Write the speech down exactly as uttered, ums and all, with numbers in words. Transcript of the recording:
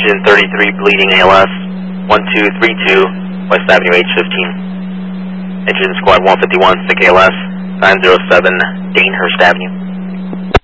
engine thirty-three bleeding A L S, one two three two, West Avenue H fifteen. Engine squad one fifty-one, sick A L S, nine zero seven, Danehurst Avenue.